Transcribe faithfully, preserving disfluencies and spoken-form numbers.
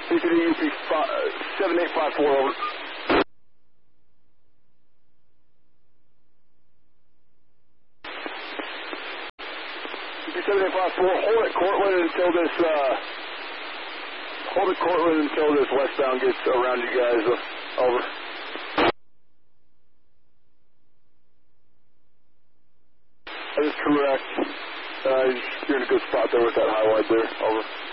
B P D U P seven eight five four, over. U P seven eight five four, hold at Cortland until this, uh, hold at Cortland until this westbound gets around you guys, uh, over. That is correct. Uh, you're in a good spot there with that highlight there, over.